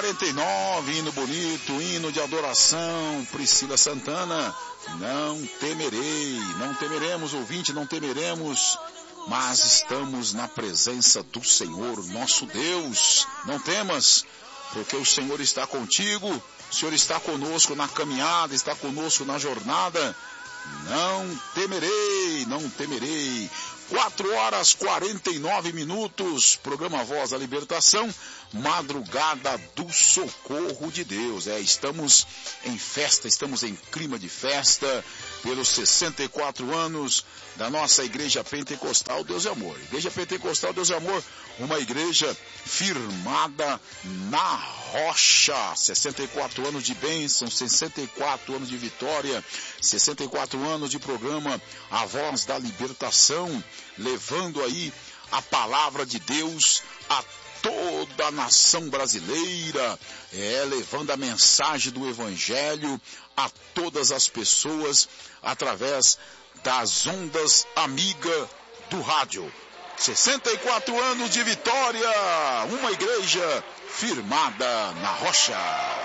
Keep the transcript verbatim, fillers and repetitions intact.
quarenta e nove, hino bonito, hino de adoração, Priscila Santana. Não temerei, não temeremos, ouvinte, não temeremos, mas estamos na presença do Senhor, nosso Deus. Não temas, porque o Senhor está contigo, o Senhor está conosco na caminhada, está conosco na jornada. Não temerei, não temerei. quatro horas quarenta e nove minutos, programa Voz da Libertação, madrugada do socorro de Deus. É, estamos em festa, estamos em clima de festa, pelos sessenta e quatro anos da nossa Igreja Pentecostal Deus é Amor. Igreja Pentecostal Deus é Amor, uma igreja firmada na rocha. sessenta e quatro anos de bênção, sessenta e quatro anos de vitória, sessenta e quatro anos de programa A Voz da Libertação, levando aí a palavra de Deus a toda a nação brasileira, é, levando a mensagem do Evangelho a todas as pessoas através das ondas amiga do rádio. sessenta e quatro anos de vitória, uma igreja firmada na rocha.